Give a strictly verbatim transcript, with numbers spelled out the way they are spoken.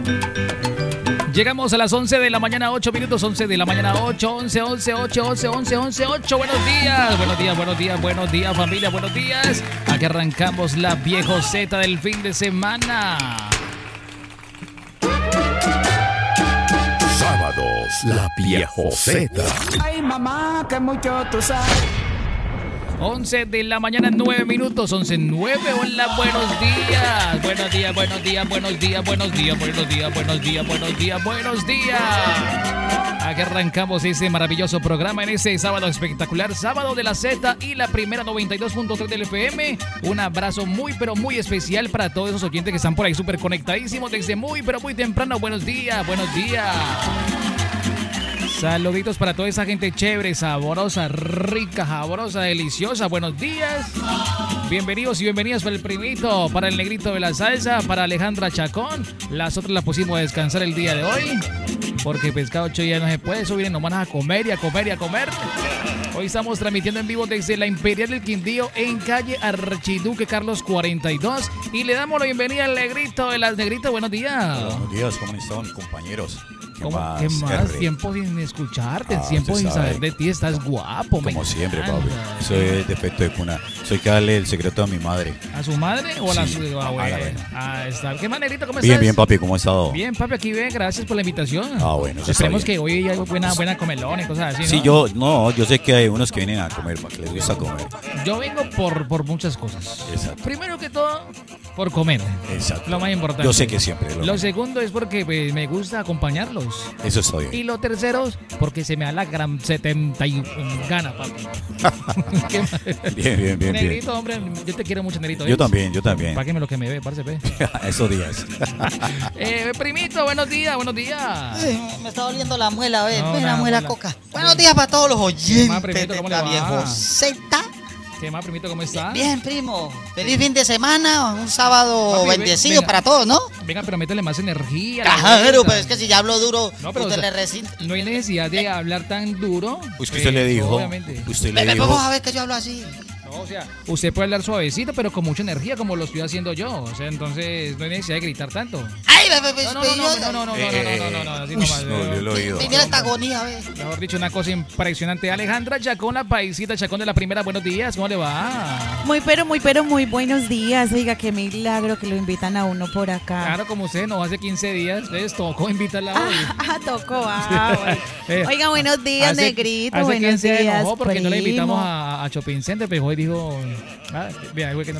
Llegamos a las once de la mañana, ocho minutos, once de la mañana, ocho, once, once, ocho, once, once, once, ocho. Buenos días, buenos días, buenos días, buenos días, familia, buenos días. Aquí arrancamos la viejoseta del fin de semana. Sábados, la viejoseta. Ay, mamá, que mucho tú sabes. once de la mañana, nueve minutos, once, nueve. Hola, buenos días. Buenos días, buenos días, buenos días, buenos días, buenos días, buenos días, buenos días, buenos días. Aquí arrancamos este maravilloso programa en ese sábado espectacular, sábado de la Z y la primera noventa y dos punto tres del F M. Un abrazo muy, pero muy especial para todos esos oyentes que están por ahí súper conectadísimos desde muy, pero muy temprano. Buenos días, buenos días. Saluditos para toda esa gente chévere, saborosa, rica, saborosa, deliciosa. Buenos días. Bienvenidos y bienvenidas para el primito, para el negrito de la salsa, para Alejandra Chacón. Las otras las pusimos a descansar el día de hoy, porque pescado ocho ya no se puede subir, nos van a comer y a comer y a comer. Hoy estamos transmitiendo en vivo desde la Imperial del Quindío en calle Archiduque Carlos cuarenta y dos. Y le damos la bienvenida al negrito de las negritas. Buenos días. Buenos días, ¿cómo están, compañeros? ¿Qué ¿Cómo, más? ¿Qué más? R? Tiempo sin escucharte, Ah, tiempo usted sin sabe. saber de ti. Estás guapo, me Como siempre, encanta. papi. Soy el defecto de cuna. Soy que darle el secreto a mi madre. ¿A su madre o a la Sí, su a la abuela? buena. Ah, está. ¿Qué más, negrito? ¿Cómo Bien, estás? bien, papi, ¿cómo ha estado? Bien, papi, aquí ve. Gracias por la invitación. Ah, bueno, eso está Esperemos bien. que hoy haya buena, buena comelón y cosas así, ¿no? Sí, yo, no, yo sé que hay unos que vienen a comer, para que les gusta comer. Yo vengo por, por muchas cosas. Exacto. Primero que todo, por comer. Exacto. Lo más importante. Yo sé que siempre. Lo, Lo segundo es porque pues, me gusta acompañarlos. Eso está bien. Y lo tercero, porque se me da la gran setenta y un gana, papi. ¿Qué más? Bien, bien, bien, bien. Negrito, hombre, yo te quiero mucho, negrito. Yo también, yo también. Págueme lo que me ve, parce, ve. Esos días. Eh, primito, buenos días, buenos días. Ay, me está doliendo la muela, ve, No, ve nada, la muela muela. coca. Buenos días para todos los más, oyentes primito, de ¿cómo le la va? viejoseta. ¿Qué más, primito, cómo está? Bien, primo. Feliz fin de semana, un sábado Papi, ve- bendecido venga. para todos, ¿no? Venga, pero métele más energía. a la Claro, vuelta. pero es que si ya hablo duro, No, pero, usted o sea, le resiste. no hay necesidad de hablar tan duro. Pues que usted le eh, dijo. Obviamente. Usted Ve, le ve, dijo. vamos a ver que yo hablo así. No, o sea, usted puede hablar suavecito, pero con mucha energía, como lo estoy haciendo yo. O sea, entonces no hay necesidad de gritar tanto. Ay, ve, ve, ve, No, no, ve, no, no, yo- no, no, no, no, Eh, no, no, no, no, así uy, nomás, no, eh. yo lo he oído. Mira esta agonía, ve. Mejor dicho, una cosa impresionante. Alejandra Chacón, la paisita Chacón de la primera. Buenos días, ¿cómo le va? Muy pero, muy pero, muy buenos días. Oiga, qué milagro que lo invitan a uno por acá. Claro, como usted no hace quince días, les tocó invitarla hoy. Ah, tocó. Ah, bueno. Eh, Oiga, buenos días, hace- negrito. hace buenos quince se días. enojó porque no le invitamos primo. a, a Shopping Center, pero hoy dijo, ah, vea, güey, que no